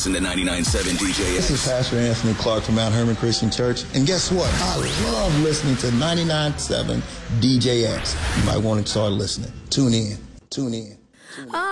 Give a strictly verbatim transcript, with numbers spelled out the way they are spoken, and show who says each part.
Speaker 1: listen to ninety-nine point seven D J X.
Speaker 2: This is Pastor Anthony Clark from Mount Hermon Christian Church. And guess what? I love listening to ninety-nine point seven D J X. You might want to start listening. Tune in. Tune in. Tune in.